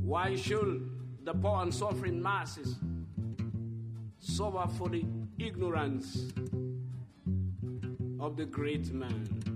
Why should the poor and suffering masses suffer for the ignorance of the great man?